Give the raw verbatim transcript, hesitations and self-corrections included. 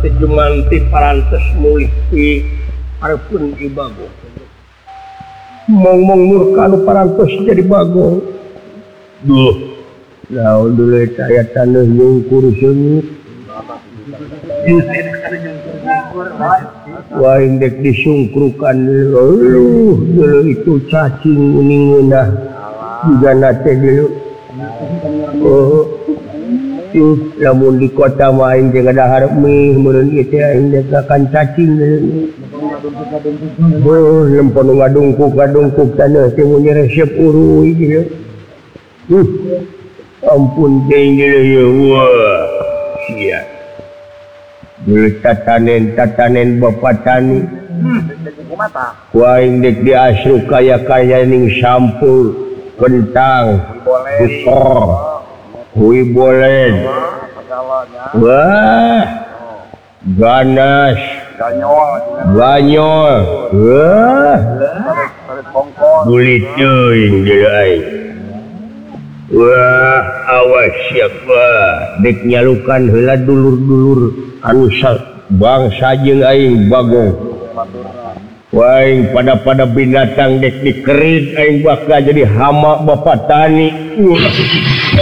Jumanti parantos mulih arepun ibago mong-mong murka anu parantos jadi bago duh naon dulu saya taneuh nyungkur seungit wah indek disungkrukan dulu dulu itu cacing uningeunah juga nate dulu oh lamun di kota main jeung dahar mih meureun ieu teh aing akan cacing oh lempon ngadungkuk-ngadungkuk taneuh teh mun resep uruy gitu uh ampun deui ieu wah sia dulu tatanen-tatanen bapak tani wah indek diasru kaya-kaya ning sampul kentang butor Hui bolen, wah, ganas, ganyol, wah, bulit teuing deui aing. Wah, awas siapa, dek nyalukan heula dulur-dulur anu bangsa jeung aing bagong. Wah, aing pada-pada binatang dek dikerit aing bakal jadi hama bapak tani.